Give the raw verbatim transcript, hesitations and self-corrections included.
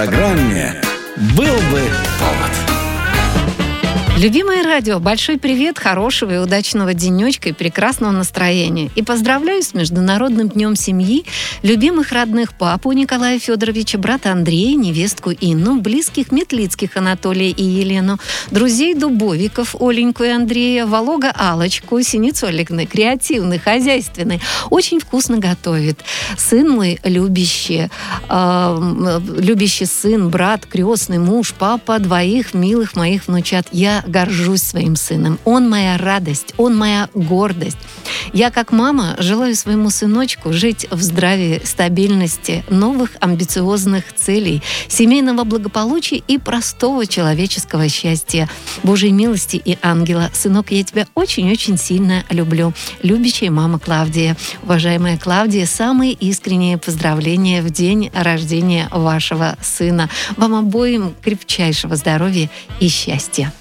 программе «Был бы повод». Любимое радио, большой привет, хорошего и удачного денечка и прекрасного настроения. И поздравляю с Международным днем семьи, любимых родных папу Николая Федоровича, брата Андрея, невестку Инну, близких Метлицких Анатолия и Елену, друзей Дубовиков Оленьку и Андрея, Волога Алочку, Синицу Олегны, креативный, хозяйственный, очень вкусно готовит. Сын мой любящий, э, любящий сын, брат, крестный муж, папа двоих милых моих внучат. Я горжусь своим сыном. Он моя радость, он моя гордость. Я, как мама, желаю своему сыночку жить в здравии, стабильности, новых амбициозных целей, семейного благополучия и простого человеческого счастья, Божьей милости и ангела. Сынок, я тебя очень-очень сильно люблю. Любящая мама Клавдия. Уважаемая Клавдия, самые искренние поздравления в день рождения вашего сына. Вам обоим крепчайшего здоровья и счастья.